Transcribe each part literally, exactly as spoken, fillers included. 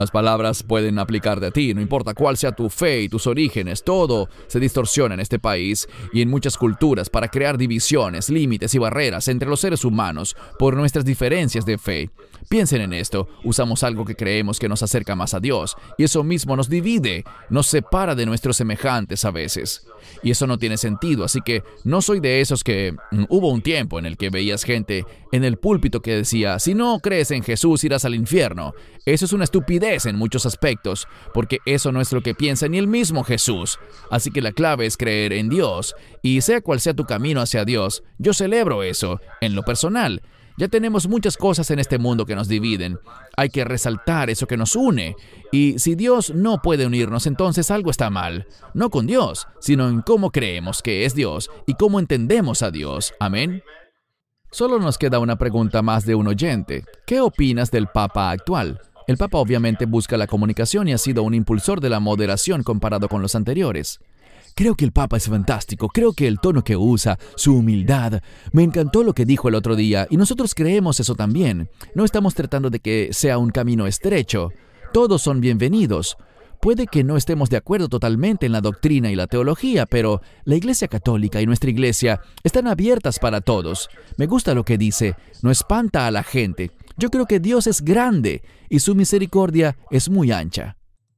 Las palabras pueden aplicarte a ti, no importa cuál sea tu fe y tus orígenes, todo se distorsiona en este país y en muchas culturas para crear divisiones, límites y barreras entre los seres humanos por nuestras diferencias de fe. Piensen en esto, usamos algo que creemos que nos acerca más a Dios y eso mismo nos divide, nos separa de nuestros semejantes a veces. Y eso no tiene sentido, así que no soy de esos que... mm, hubo un tiempo en el que veías gente en el púlpito que decía, si no crees en Jesús irás al infierno. Eso es una estupidez en muchos aspectos, porque eso no es lo que piensa ni el mismo Jesús. Así que la clave es creer en Dios, y sea cual sea tu camino hacia Dios, yo celebro eso, en lo personal. Ya tenemos muchas cosas en este mundo que nos dividen. Hay que resaltar eso que nos une. Y si Dios no puede unirnos, entonces algo está mal. No con Dios, sino en cómo creemos que es Dios y cómo entendemos a Dios. Amén. Solo nos queda una pregunta más de un oyente. ¿Qué opinas del Papa actual? El Papa obviamente busca la comunicación y ha sido un impulsor de la moderación comparado con los anteriores. Creo que el Papa es fantástico, creo que el tono que usa, su humildad, me encantó lo que dijo el otro día y nosotros creemos eso también. No estamos tratando de que sea un camino estrecho, todos son bienvenidos. Puede que no estemos de acuerdo totalmente en la doctrina y la teología, pero la Iglesia Católica y nuestra Iglesia están abiertas para todos. Me gusta lo que dice, no espanta a la gente. Yo creo que Dios es grande y su misericordia es muy ancha.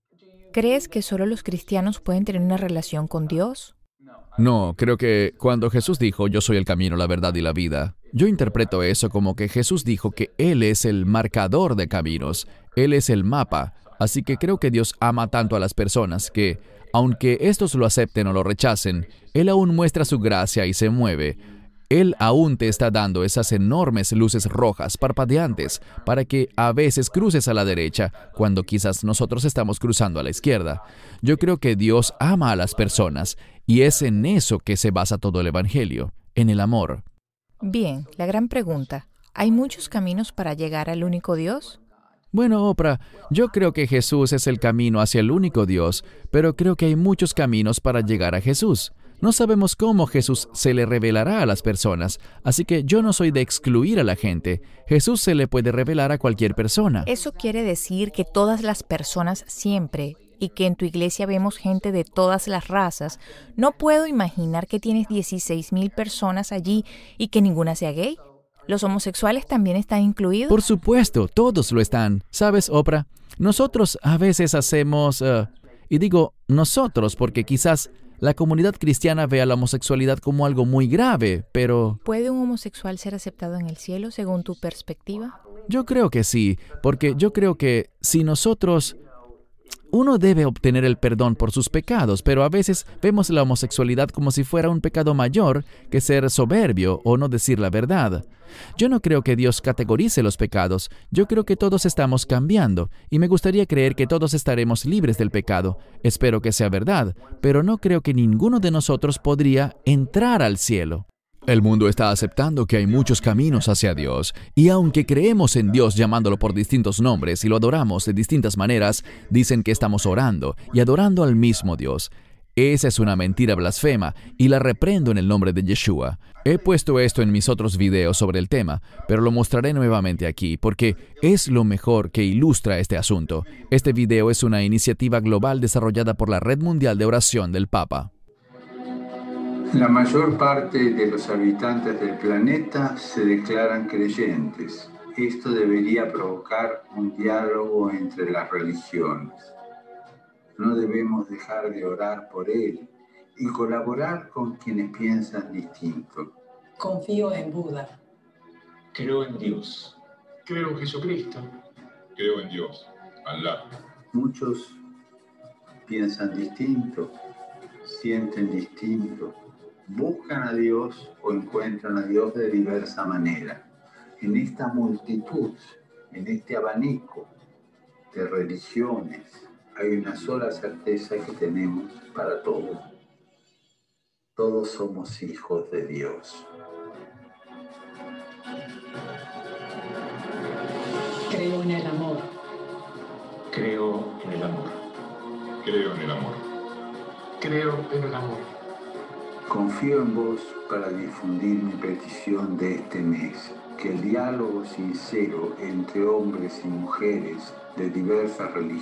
¿Crees que solo los cristianos pueden tener una relación con Dios? No, creo que cuando Jesús dijo, yo soy el camino, la verdad y la vida, yo interpreto eso como que Jesús dijo que Él es el marcador de caminos, Él es el mapa, así que creo que Dios ama tanto a las personas que, aunque estos lo acepten o lo rechacen, Él aún muestra su gracia y se mueve. Él aún te está dando esas enormes luces rojas, parpadeantes, para que a veces cruces a la derecha, cuando quizás nosotros estamos cruzando a la izquierda. Yo creo que Dios ama a las personas, y es en eso que se basa todo el Evangelio, en el amor. Bien, la gran pregunta. ¿Hay muchos caminos para llegar al único Dios? Bueno, Oprah, yo creo que Jesús es el camino hacia el único Dios, pero creo que hay muchos caminos para llegar a Jesús. No sabemos cómo Jesús se le revelará a las personas, así que yo no soy de excluir a la gente. Jesús se le puede revelar a cualquier persona. Eso quiere decir que todas las personas siempre, y que en tu iglesia vemos gente de todas las razas. No puedo imaginar que tienes dieciséis mil personas allí y que ninguna sea gay. ¿Los homosexuales también están incluidos? Por supuesto, todos lo están. ¿Sabes, Oprah? Nosotros a veces hacemos... Uh, y digo nosotros porque quizás la comunidad cristiana ve a la homosexualidad como algo muy grave, pero... ¿Puede un homosexual ser aceptado en el cielo según tu perspectiva? Yo creo que sí, porque yo creo que si nosotros... Uno debe obtener el perdón por sus pecados, pero a veces vemos la homosexualidad como si fuera un pecado mayor que ser soberbio o no decir la verdad. Yo no creo que Dios categorice los pecados. Yo creo que todos estamos cambiando y me gustaría creer que todos estaremos libres del pecado. Espero que sea verdad, pero no creo que ninguno de nosotros podría entrar al cielo. El mundo está aceptando que hay muchos caminos hacia Dios, y aunque creemos en Dios llamándolo por distintos nombres y lo adoramos de distintas maneras, dicen que estamos orando y adorando al mismo Dios. Esa es una mentira blasfema, y la reprendo en el nombre de Yeshua. He puesto esto en mis otros videos sobre el tema, pero lo mostraré nuevamente aquí, porque es lo mejor que ilustra este asunto. Este video es una iniciativa global desarrollada por la Red Mundial de Oración del Papa. La mayor parte de los habitantes del planeta se declaran creyentes. Esto debería provocar un diálogo entre las religiones. No debemos dejar de orar por él y colaborar con quienes piensan distinto. Confío en Buda. Creo en Dios. Creo en Jesucristo. Creo en Dios, Alá. Muchos piensan distinto, sienten distinto. Buscan a Dios o encuentran a Dios de diversa manera. En esta multitud, en este abanico de religiones, hay una sola certeza que tenemos para todos. Todos somos hijos de Dios. Creo en el amor. Creo en el amor. Creo en el amor. Creo en el amor. Confío en vos para difundir mi petición de este mes, que el diálogo sincero entre hombres y mujeres de diversas religiones